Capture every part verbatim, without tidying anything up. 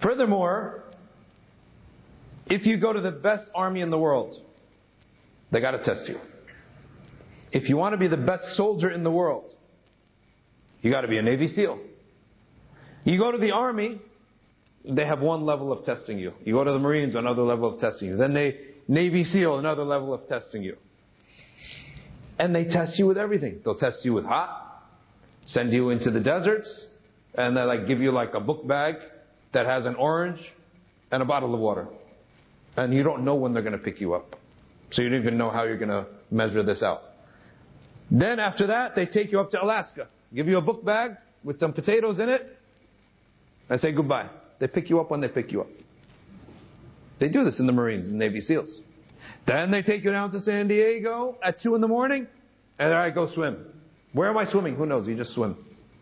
Furthermore, if you go to the best army in the world, they got to test you. If you want to be the best soldier in the world, you got to be a Navy SEAL. You go to the army, they have one level of testing you. You go to the Marines, another level of testing you. Then they Navy SEAL, another level of testing you. And they test you with everything. They'll test you with hot, send you into the deserts, and they like give you like a book bag that has an orange and a bottle of water. And you don't know when they're going to pick you up. So you don't even know how you're going to measure this out. Then after that, they take you up to Alaska. Give you a book bag with some potatoes in it, and say goodbye. They pick you up when they pick you up. They do this in the Marines and Navy SEALs. Then they take you down to San Diego at two in the morning, and there I go swim. Where am I swimming? Who knows? You just swim.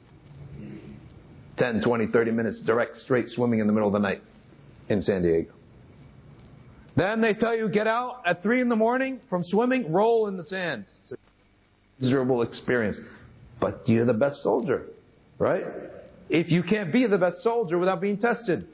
ten, twenty, thirty minutes direct, straight swimming in the middle of the night in San Diego. Then they tell you, get out at three in the morning from swimming, roll in the sand. It's a miserable experience. But you're the best soldier, right? If you can't be the best soldier without being tested.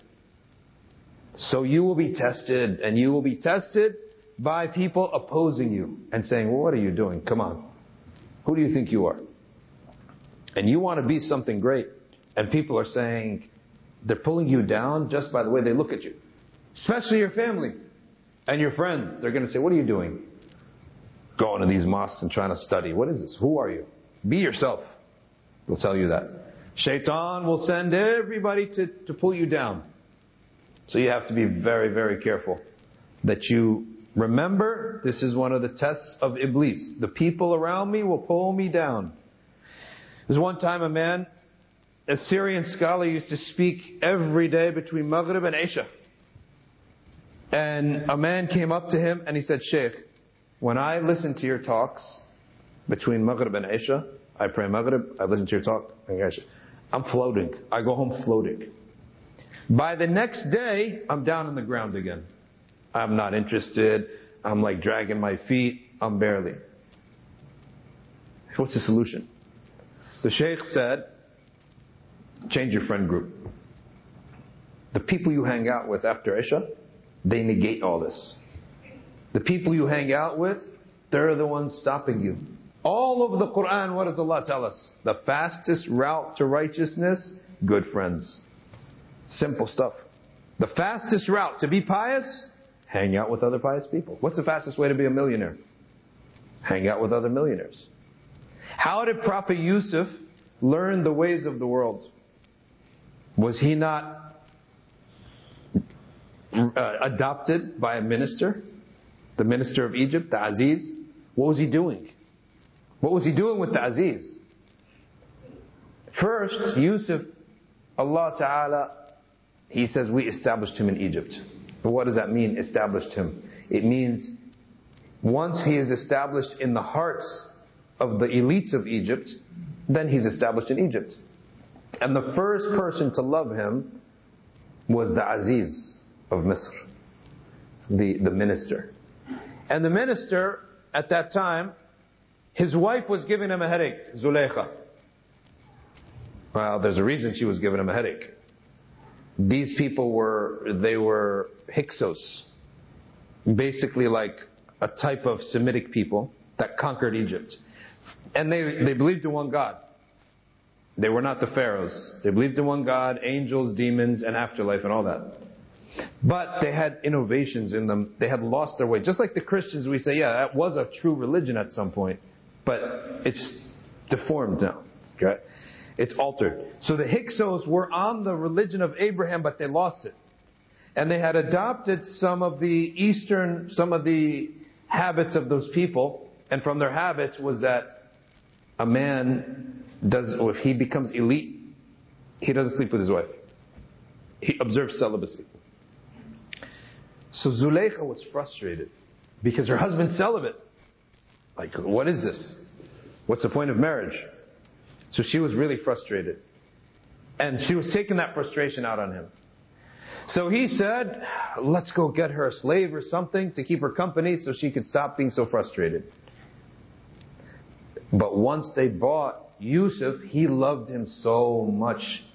So you will be tested, and you will be tested by people opposing you and saying, well, what are you doing? Come on. Who do you think you are? And you want to be something great. And people are saying, they're pulling you down just by the way they look at you. Especially your family and your friends. They're going to say, what are you doing? Going to these mosques and trying to study. What is this? Who are you? Be yourself. They'll tell you that. Shaitan will send everybody to, to pull you down. So you have to be very, very careful that you remember this is one of the tests of Iblis. The people around me will pull me down. There's one time a man, a Syrian scholar, used to speak every day between Maghrib and Isha. And a man came up to him and he said, Shaykh, when I listen to your talks between Maghrib and Isha, I pray Maghrib, I listen to your talk, I'm floating. I go home floating. By the next day, I'm down on the ground again. I'm not interested. I'm like dragging my feet. I'm barely. What's the solution? The Shaykh said, change your friend group. The people you hang out with after Isha, they negate all this. The people you hang out with, they're the ones stopping you. All over the Quran, what does Allah tell us? The fastest route to righteousness, good friends. Simple stuff. The fastest route to be pious, hang out with other pious people. What's the fastest way to be a millionaire? Hang out with other millionaires. How did Prophet Yusuf learn the ways of the world? Was he not uh, adopted by a minister? The minister of Egypt, the Aziz? What was he doing? What was he doing with the Aziz? First, Yusuf, Allah Ta'ala, He says we established him in Egypt. But what does that mean, established him? It means once he is established in the hearts of the elites of Egypt, then he's established in Egypt. And the first person to love him was the Aziz of Misr, the, the minister. And the minister, at that time, his wife was giving him a headache, Zulaykha. Well, there's a reason she was giving him a headache. These people were, they were Hyksos. Basically like a type of Semitic people that conquered Egypt. And they, they believed in one God. They were not the pharaohs. They believed in one God, angels, demons, and afterlife and all that. But they had innovations in them. They had lost their way. Just like the Christians, we say, yeah, that was a true religion at some point. But it's deformed now. Okay? It's altered. So the Hyksos were on the religion of Abraham, but they lost it. And they had adopted some of the Eastern, some of the habits of those people. And from their habits was that a man does, or if he becomes elite, he doesn't sleep with his wife. He observes celibacy. So Zulaykha was frustrated because her husband's celibate. Like, what is this? What's the point of marriage? So she was really frustrated. And she was taking that frustration out on him. So he said, let's go get her a slave or something to keep her company so she could stop being so frustrated. But once they bought Yusuf, he loved him so much